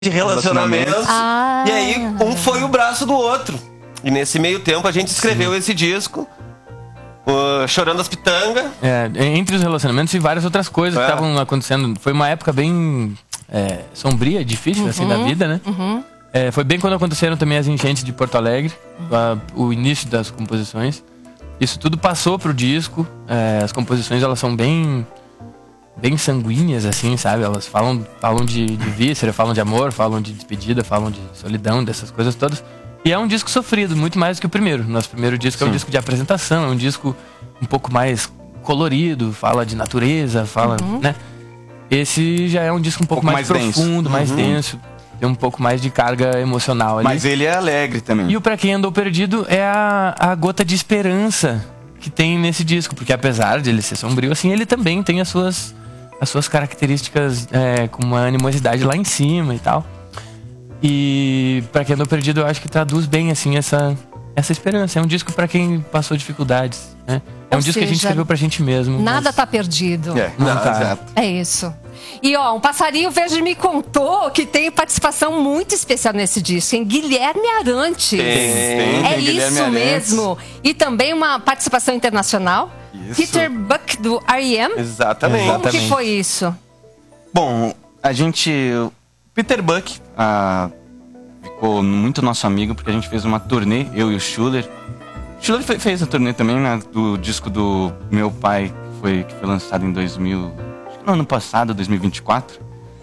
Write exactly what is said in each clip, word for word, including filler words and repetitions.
de relacionamento. Ah. E aí, um foi o braço do outro. E nesse meio tempo, a gente escreveu Sim. esse disco, uh, Chorando as Pitangas. É, entre os relacionamentos e várias outras coisas é. que estavam acontecendo. Foi uma época bem é, sombria, difícil, uhum, assim, da vida, né? Uhum. É, foi bem quando aconteceram também as enchentes de Porto Alegre, uhum. a, o início das composições. Isso tudo passou pro disco. É, as composições, elas são bem... bem sanguíneas, assim, sabe? Elas falam, falam de, de víscera, falam de amor, falam de despedida, falam de solidão, dessas coisas todas. E é um disco sofrido, muito mais do que o primeiro. Nosso primeiro disco Sim. é um disco de apresentação, é um disco um pouco mais colorido, fala de natureza, fala, uhum. né? Esse já é um disco um pouco, um pouco mais, mais profundo, denso. mais uhum. denso. Tem um pouco mais de carga emocional ali. Mas ele é alegre também. E o Pra Quem Andou Perdido é a, a gota de esperança que tem nesse disco. Porque apesar de ele ser sombrio, assim, ele também tem as suas... as suas características é, com uma animosidade lá em cima e tal. E Pra Quem Andou Perdido, eu acho que traduz bem, assim, essa, essa esperança. É um disco pra quem passou dificuldades, né? É um Ou disco seja, que a gente escreveu pra gente mesmo. Nada mas... tá perdido. É, não, não, tá. Exato. É isso. E ó, um passarinho verde me contou que tem participação muito especial nesse disco, em Guilherme Arantes. Tem, tem, é tem isso Guilherme mesmo. E também uma participação internacional. Isso. Peter Buck do R E M. Exatamente. Como que foi isso? Bom, a gente... Peter Buck ah, ficou muito nosso amigo, porque a gente fez uma turnê, eu e o Schuller. O Schuller fez a turnê também, né, do disco do meu pai, que foi, que foi lançado em dois mil... Acho que no ano passado, dois mil e vinte e quatro.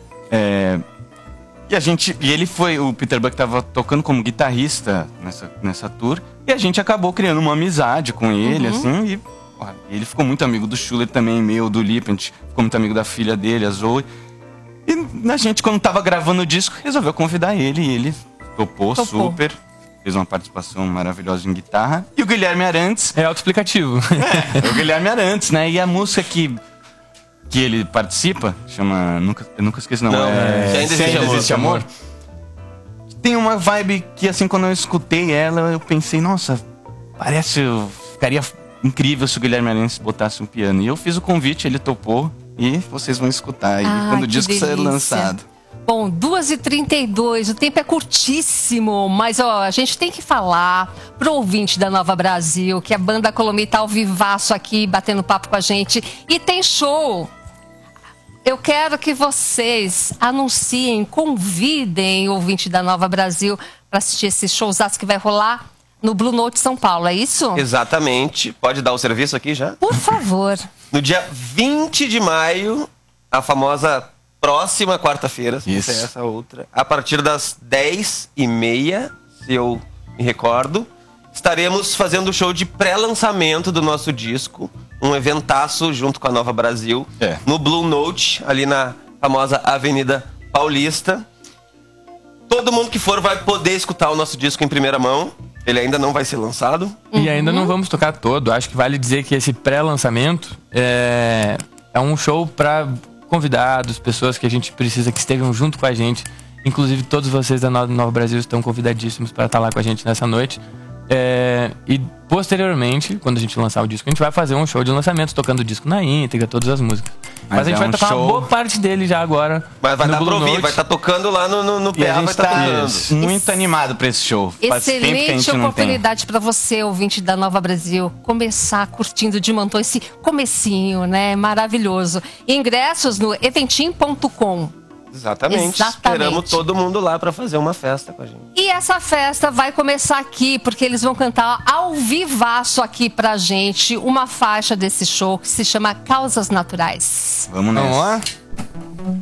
É, e a gente... E ele foi... O Peter Buck estava tocando como guitarrista nessa, nessa tour. E a gente acabou criando uma amizade com ele, uhum. assim, e... Ele ficou muito amigo do Schuller também, meu, do Lipe, a gente ficou muito amigo da filha dele, a Zoe. E a gente, quando tava gravando o disco, resolveu convidar ele, e ele topou, topou. super. Fez uma participação maravilhosa em guitarra. E o Guilherme Arantes... É autoexplicativo. É, o Guilherme Arantes, né? E a música que, que ele participa, chama... Nunca, eu nunca esqueci, não. não é... Se Ainda Existe, ainda amor. existe amor. Tem uma vibe que, assim, quando eu escutei ela, eu pensei, nossa, parece... Ficaria... incrível se o Guilherme Arantes botasse um piano. E eu fiz o convite, ele topou. E vocês vão escutar aí ah, quando o disco sair lançado. Bom, duas e trinta e dois, o tempo é curtíssimo. Mas ó, a gente tem que falar pro ouvinte da Nova Brasil que a banda Colomia tá ao vivaço aqui, batendo papo com a gente. E tem show. Eu quero que vocês anunciem, convidem o ouvinte da Nova Brasil para assistir esse showzaço que vai rolar no Blue Note São Paulo, é isso? Exatamente. Pode dar o serviço aqui já? Por favor. No dia vinte de maio, a famosa próxima quarta-feira, se Isso. não é essa outra, a partir das dez e meia, se eu me recordo, estaremos fazendo o show de pré-lançamento do nosso disco, um eventaço junto com a Nova Brasil, é. no Blue Note, ali na famosa Avenida Paulista. Todo mundo que for vai poder escutar o nosso disco em primeira mão. Ele ainda não vai ser lançado. E ainda não vamos tocar todo. Acho que vale dizer que esse pré-lançamento é, é um show para convidados, pessoas que a gente precisa que estejam junto com a gente. Inclusive, todos vocês da Nova Brasil estão convidadíssimos para estar lá com a gente nessa noite. É, e posteriormente, quando a gente lançar o disco, a gente vai fazer um show de lançamento, tocando o disco na íntegra, todas as músicas. Mas, Mas a gente é vai um tocar show... uma boa parte dele já agora. Mas vai no dar Blue pra ouvir, Note. vai estar tá tocando lá no, no, no P A, E a vai gente estar tá tá tocando. muito animado pra esse show. Faz tempo que a Excelente gente não oportunidade para você, ouvinte da Nova Brasil, começar curtindo de montão esse comecinho, né? Maravilhoso. Ingressos no eventim ponto com. Exatamente. Exatamente. Esperamos todo mundo lá pra fazer uma festa com a gente. E essa festa vai começar aqui, porque eles vão cantar ao vivaço aqui pra gente uma faixa desse show que se chama Causas Naturais. Vamos nessa. Vamos lá?